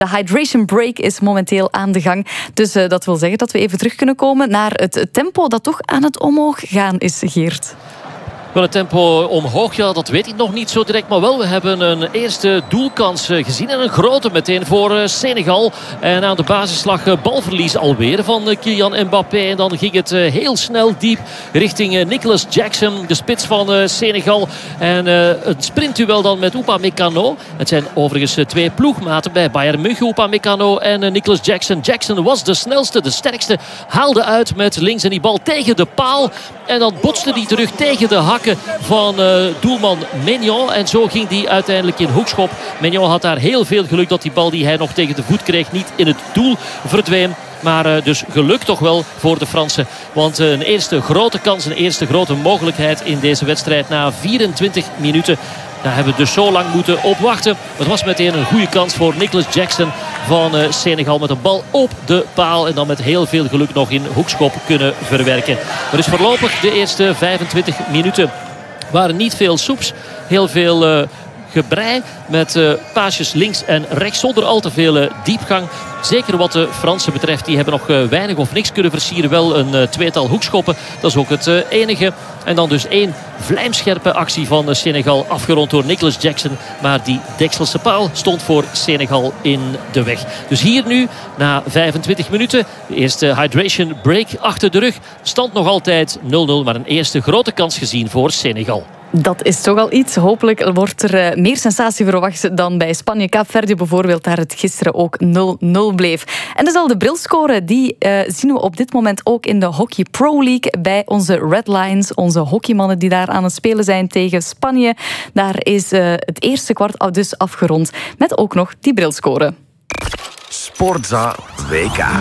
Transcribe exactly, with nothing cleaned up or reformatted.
De hydration break is momenteel aan de gang. Dus uh, dat wil zeggen dat we even terug kunnen komen naar het tempo dat toch aan het omhoog gaan is, Geert. Wel, het tempo omhoog, ja, dat weet ik nog niet zo direct. Maar wel, we hebben een eerste doelkans gezien. En een grote meteen voor Senegal. En aan de basisslag balverlies alweer van Kylian Mbappé. En dan ging het heel snel diep richting Nicolas Jackson, de spits van Senegal. En uh, een sprintduel dan met Upamecano. Het zijn overigens twee ploegmaten bij Bayern München, Upamecano en Nicolas Jackson. Jackson was de snelste, de sterkste. Haalde uit met links en die bal tegen de paal. En dan botste die terug tegen de hak van uh, doelman Maignan. En zo ging die uiteindelijk in hoekschop. Maignan had daar heel veel geluk dat die bal die hij nog tegen de voet kreeg niet in het doel verdween. Maar uh, dus geluk toch wel voor de Fransen. Want uh, een eerste grote kans, een eerste grote mogelijkheid in deze wedstrijd na vierentwintig minuten. Daar hebben we dus zo lang moeten op wachten. Het was meteen een goede kans voor Nicolas Jackson van uh, Senegal. Met een bal op de paal. En dan met heel veel geluk nog in hoekschop kunnen verwerken. Maar dus voorlopig de eerste vijfentwintig minuten waren niet veel soeps. Heel veel uh, gebrei met uh, paasjes links en rechts. Zonder al te veel uh, diepgang. Zeker wat de Fransen betreft. Die hebben nog uh, weinig of niks kunnen versieren. Wel een uh, tweetal hoekschoppen. Dat is ook het uh, enige. En dan dus één vlijmscherpe actie van uh, Senegal. Afgerond door Nicolas Jackson. Maar die dekselse paal stond voor Senegal in de weg. Dus hier nu na vijfentwintig minuten. De eerste hydration break achter de rug. Stand nog altijd nul nul. Maar een eerste grote kans gezien voor Senegal. Dat is toch al iets. Hopelijk wordt er meer sensatie verwacht dan bij Spanje. Kaapverdië bijvoorbeeld, daar het gisteren ook nul nul bleef. En dezelfde brilscore, die uh, zien we op dit moment ook in de Hockey Pro League bij onze Red Lions, onze hockeymannen die daar aan het spelen zijn tegen Spanje. Daar is uh, het eerste kwart al dus afgerond met ook nog die brilscore. Sportza W K.